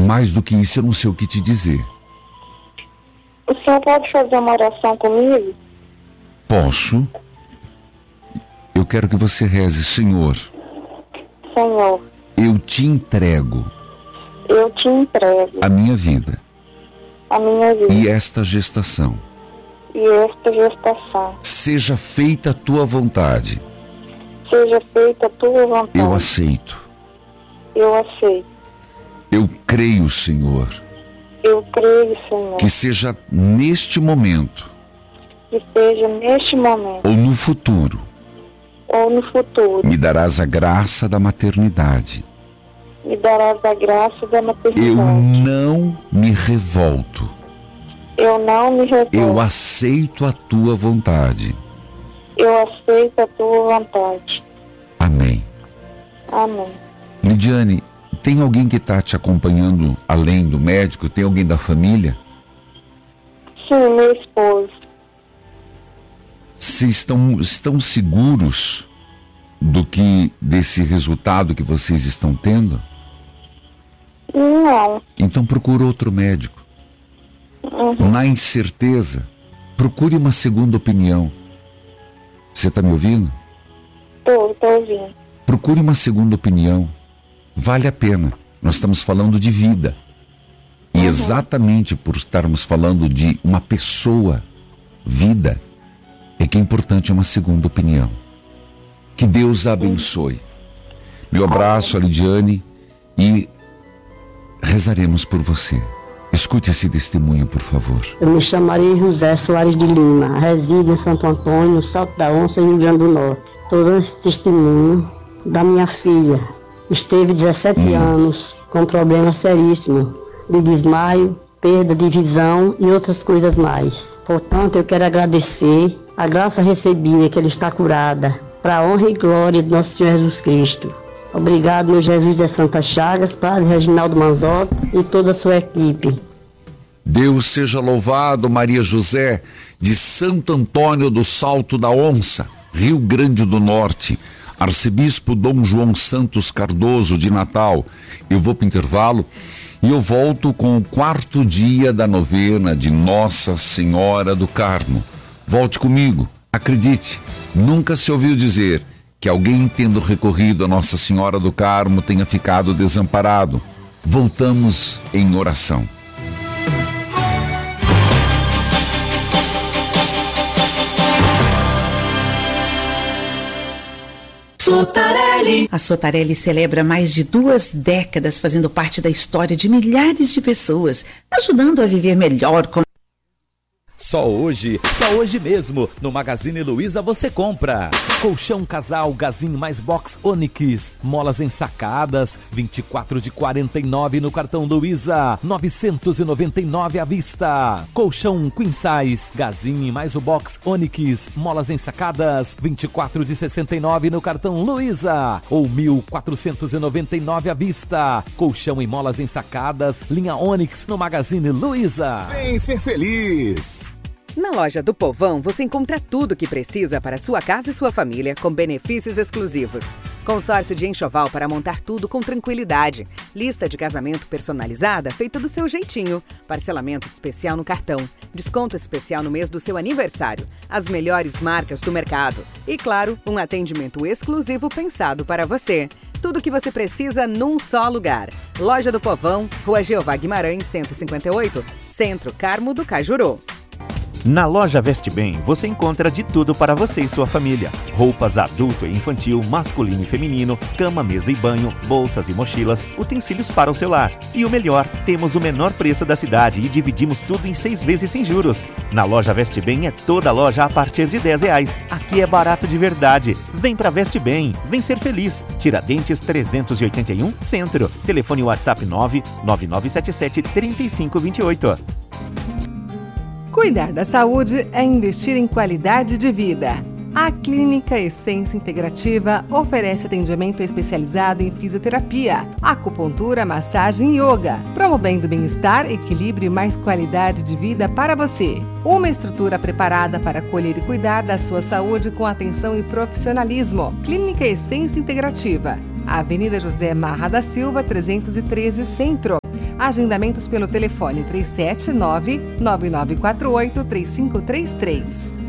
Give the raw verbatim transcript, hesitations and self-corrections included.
Mais do que isso, eu não sei o que te dizer. O senhor pode fazer uma oração comigo? Posso. Eu quero que você reze: Senhor, Senhor, eu te entrego eu te entrego a minha vida a minha vida e esta gestação. e esta gestação. Seja feita a tua vontade. Seja feita a tua vontade. Eu aceito. Eu aceito. Eu creio, Senhor, Eu creio, Senhor, que seja neste momento que seja neste momento ou no futuro, ou no futuro, me darás a graça da maternidade. me darás a graça da Eu maternidade. não me revolto. Eu não me revolto. Eu aceito a tua vontade. Eu aceito a tua vontade. Amém. Amém. Lidiane, tem alguém que está te acompanhando além do médico? Tem alguém da família? Sim, meu esposo. Se estão, estão seguros do que, desse resultado que vocês estão tendo? Não. Então procure outro médico. Uhum. Na incerteza, procure uma segunda opinião. Você está me ouvindo? Tô, tô ouvindo. Procure uma segunda opinião. Vale a pena. Nós estamos falando de vida. E Uhum. exatamente por estarmos falando de uma pessoa, vida, é que é importante uma segunda opinião. Que Deus a abençoe. Meu abraço a Lidiane e rezaremos por você. Escute esse testemunho, por favor. Eu me chamo Maria José Soares de Lima, resido em Santo Antônio, Salto da Onça, Rio Grande do Norte. Estou dando esse testemunho da minha filha. Esteve dezessete hum. anos com problema seríssimo de desmaio, perda de visão e outras coisas mais. Portanto, eu quero agradecer a graça recebida que ela está curada, para a honra e glória de nosso Senhor Jesus Cristo. Obrigado, meu Jesus de Santa Chagas, Padre Reginaldo Manzotti e toda a sua equipe. Deus seja louvado, Maria José, de Santo Antônio do Salto da Onça, Rio Grande do Norte. Arcebispo Dom João Santos Cardoso, de Natal. Eu vou para o intervalo e eu volto com o quarto dia da novena de Nossa Senhora do Carmo. Volte comigo. Acredite, nunca se ouviu dizer que alguém tendo recorrido a Nossa Senhora do Carmo tenha ficado desamparado. Voltamos em oração. Sotarelli. A Sotarelli celebra mais de duas décadas fazendo parte da história de milhares de pessoas, ajudando a viver melhor com... Só hoje, só hoje mesmo, no Magazine Luiza você compra colchão casal Gazin mais box Onix, molas ensacadas, vinte e quatro de quarenta e nove no cartão Luiza, novecentos e noventa e nove à vista. Colchão Queen Size Gazin mais o box Onix, molas ensacadas, vinte e quatro de sessenta e nove no cartão Luiza, ou mil quatrocentos e noventa e nove à vista. Colchão e molas ensacadas, linha Onix no Magazine Luiza. Vem ser feliz! Na loja do Povão, você encontra tudo o que precisa para sua casa e sua família, com benefícios exclusivos. Consórcio de enxoval para montar tudo com tranquilidade. Lista de casamento personalizada feita do seu jeitinho. Parcelamento especial no cartão. Desconto especial no mês do seu aniversário. As melhores marcas do mercado. E, claro, um atendimento exclusivo pensado para você. Tudo o que você precisa num só lugar. Loja do Povão, Rua Jeová Guimarães, cento e cinquenta e oito, Centro Carmo do Cajuru. Na loja Veste Bem, você encontra de tudo para você e sua família. Roupas adulto e infantil, masculino e feminino, cama, mesa e banho, bolsas e mochilas, utensílios para o celular. E o melhor, temos o menor preço da cidade e dividimos tudo em seis vezes sem juros. Na loja Veste Bem é toda loja a partir de dez reais. Aqui é barato de verdade. Vem pra Veste Bem, vem ser feliz. Tiradentes trezentos e oitenta e um, Centro. Telefone WhatsApp nove nove nove sete sete três cinco dois oito. Cuidar da saúde é investir em qualidade de vida. A Clínica Essência Integrativa oferece atendimento especializado em fisioterapia, acupuntura, massagem e yoga, promovendo bem-estar, equilíbrio e mais qualidade de vida para você. Uma estrutura preparada para acolher e cuidar da sua saúde com atenção e profissionalismo. Clínica Essência Integrativa, Avenida José Marra da Silva, trezentos e treze, Centro. Agendamentos pelo telefone três sete nove, nove nove quatro oito, três cinco três três.